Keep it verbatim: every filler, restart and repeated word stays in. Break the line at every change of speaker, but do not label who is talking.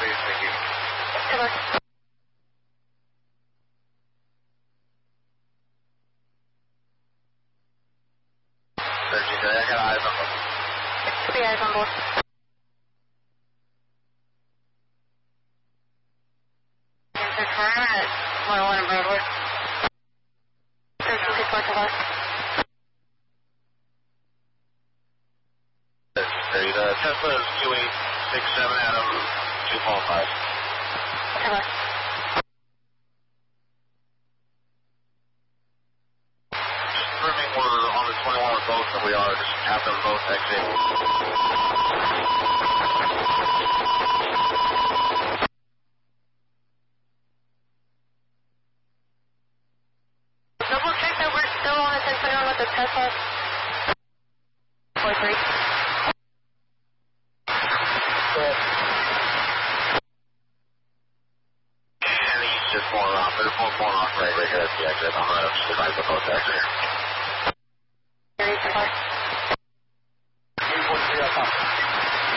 thank you.
Good luck.
thirteen, I got eyes on board.
Three eyes on board. Confirm at one oh one Broadway. thirteen six one to left.
Great. Uh, Tesla is two eight six seven Adam two four five.
To left.
Just confirming we're on the twenty-one with both, and we are. Just have them both exit.
Double check that we're still on the ten twenty-one with the Tesla. four three.
And he's just pulling off. They're pulling off right, right here at the exit. I'm going to just advise the both exit.